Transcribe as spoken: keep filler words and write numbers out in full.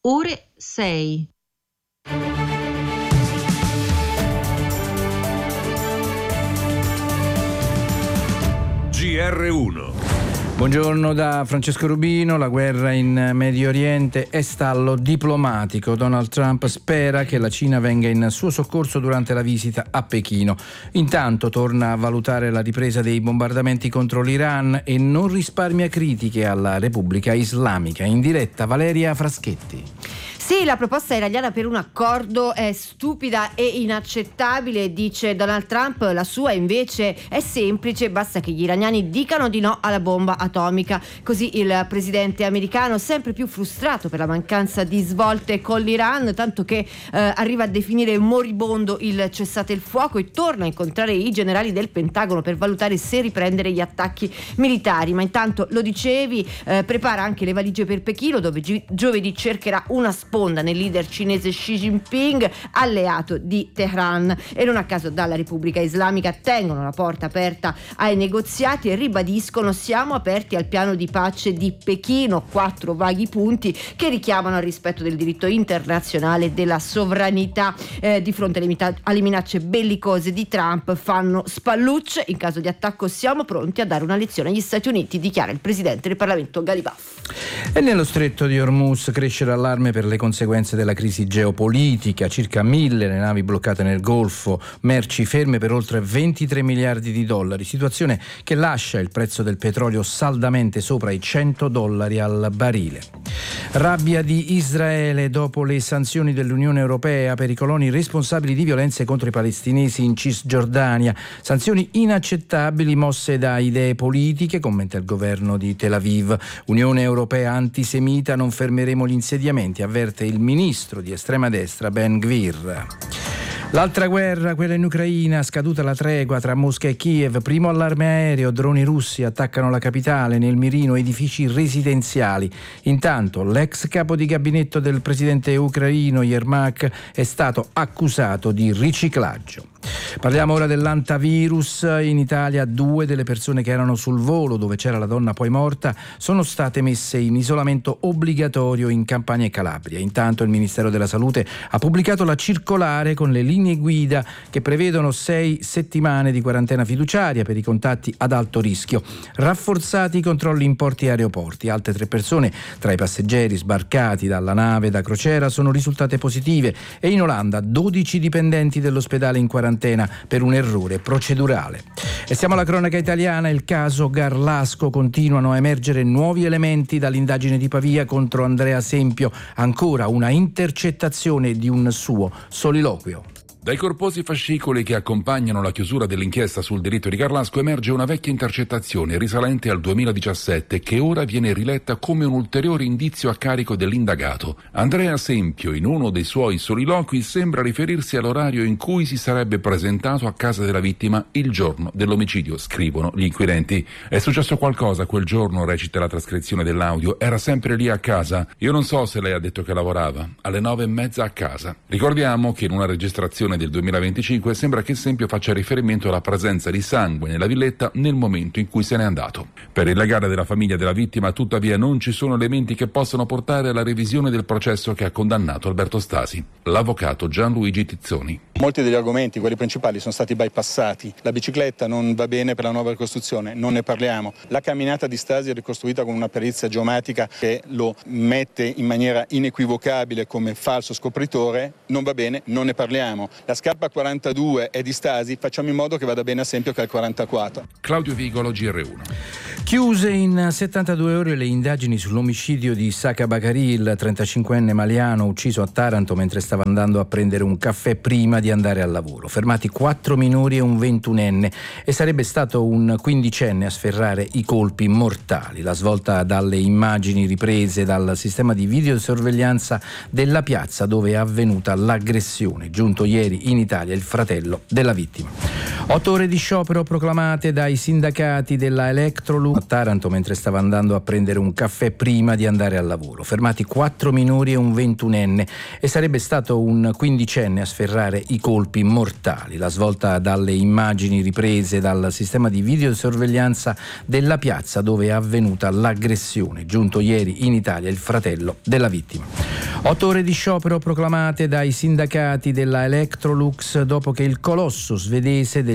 ore sei. G R uno. Buongiorno da Francesco Rubino. La guerra in Medio Oriente è stallo diplomatico. Donald Trump spera che la Cina venga in suo soccorso durante la visita a Pechino. Intanto torna a valutare la ripresa dei bombardamenti contro l'Iran e non risparmia critiche alla Repubblica Islamica. In diretta Valeria Fraschetti. Sì, la proposta iraniana per un accordo è stupida e inaccettabile, dice Donald Trump. La sua invece è semplice, basta che gli iraniani dicano di no alla bomba atomica. Così il presidente americano, sempre più frustrato per la mancanza di svolte con l'Iran, tanto che eh, arriva a definire moribondo il cessate il fuoco e torna a incontrare i generali del Pentagono per valutare se riprendere gli attacchi militari. Ma intanto, lo dicevi, eh, prepara anche le valigie per Pechino, dove gi- giovedì cercherà una sponda nel leader cinese Xi Jinping, alleato di Teheran. E non a caso dalla Repubblica Islamica tengono la porta aperta ai negoziati e ribadiscono: siamo aperti al piano di pace di Pechino. Quattro vaghi punti che richiamano al rispetto del diritto internazionale e della sovranità. Eh, di fronte alle, mita- alle minacce bellicose di Trump fanno spallucce. In caso di attacco siamo pronti a dare una lezione agli Stati Uniti, dichiara il presidente del Parlamento Ghalibaf. E nello stretto di Hormuz cresce l'allarme per le conseguenze della crisi geopolitica. Circa mille le navi bloccate nel Golfo, merci ferme per oltre ventitré miliardi di dollari, situazione che lascia il prezzo del petrolio saldamente sopra i cento dollari al barile. Rabbia di Israele dopo le sanzioni dell'Unione Europea per i coloni responsabili di violenze contro i palestinesi in Cisgiordania. Sanzioni inaccettabili mosse da idee politiche, commenta il governo di Tel Aviv. Unione Europea antisemita, non fermeremo gli insediamenti, avverte il ministro di estrema destra Ben Gvir. L'altra guerra, quella in Ucraina, scaduta la tregua tra Mosca e Kiev, primo allarme aereo, droni russi attaccano la capitale, nel mirino edifici residenziali. Intanto l'ex capo di gabinetto del presidente ucraino Yermak è stato accusato di riciclaggio. Parliamo ora dell'antavirus. In Italia due delle persone che erano sul volo dove c'era la donna poi morta sono state messe in isolamento obbligatorio in Campania e Calabria. Intanto il Ministero della Salute ha pubblicato la circolare con le linee guida che prevedono sei settimane di quarantena fiduciaria per i contatti ad alto rischio. Rafforzati i controlli in porti e aeroporti. Altre tre persone tra i passeggeri sbarcati dalla nave da crociera sono risultate positive e in Olanda dodici dipendenti dell'ospedale in quarantena per un errore procedurale. E siamo alla cronaca italiana. Il caso Garlasco, continuano a emergere nuovi elementi dall'indagine di Pavia contro Andrea Sempio, ancora una intercettazione di un suo soliloquio. Dai corposi fascicoli che accompagnano la chiusura dell'inchiesta sul delitto di Garlasco emerge una vecchia intercettazione risalente al duemiladiciassette che ora viene riletta come un ulteriore indizio a carico dell'indagato. Andrea Sempio, in uno dei suoi soliloqui, sembra riferirsi all'orario in cui si sarebbe presentato a casa della vittima il giorno dell'omicidio, scrivono gli inquirenti. È successo qualcosa quel giorno, recita la trascrizione dell'audio. Era sempre lì a casa. Io non so se lei ha detto che lavorava. Alle nove e mezza a casa. Ricordiamo che in una registrazione del duemilaventicinque sembra che Sempio faccia riferimento alla presenza di sangue nella villetta nel momento in cui se n'è andato. Per il legale della famiglia della vittima, tuttavia, non ci sono elementi che possano portare alla revisione del processo che ha condannato Alberto Stasi. L'avvocato Gianluigi Tizzoni. Molti degli argomenti, quelli principali, sono stati bypassati. La bicicletta non va bene per la nuova ricostruzione, non ne parliamo. La camminata di Stasi è ricostruita con una perizia geomatica che lo mette in maniera inequivocabile come falso scopritore, non va bene, non ne parliamo. La scarpa quarantadue è di Stasi, facciamo in modo che vada bene a Sempio che è il quarantaquattro. Claudio Vigolo, G R uno. Chiuse in settantadue ore le indagini sull'omicidio di Saka Bakari, il trentacinquenne maliano ucciso a Taranto mentre stava andando a prendere un caffè prima di andare al lavoro. Fermati quattro minori e un ventunenne e sarebbe stato un quindicenne a sferrare i colpi mortali. La svolta dalle immagini riprese dal sistema di videosorveglianza della piazza dove è avvenuta l'aggressione. Giunto ieri in Italia il fratello della vittima. Otto ore di sciopero proclamate dai sindacati della Electrolux a Taranto mentre stava andando a prendere un caffè prima di andare al lavoro. Fermati quattro minori e un ventunenne e sarebbe stato un quindicenne a sferrare i colpi mortali. La svolta dalle immagini riprese dal sistema di videosorveglianza della piazza dove è avvenuta l'aggressione. Giunto ieri in Italia il fratello della vittima. Otto ore di sciopero proclamate dai sindacati della Electrolux dopo che il colosso svedese del